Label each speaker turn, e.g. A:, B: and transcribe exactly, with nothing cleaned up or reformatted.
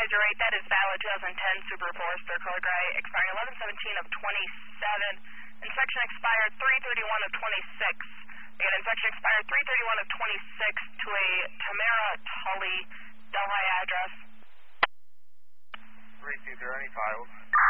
A: laser rate, that is valid twenty ten Subaru Forester color gray, expiring eleven seventeen of twenty-seven. Inspection expired three thirty-one of twenty-six. Again, inspection expired three thirty-one of twenty-six to a Tamara Tully Delhi address.
B: three two zero, any files?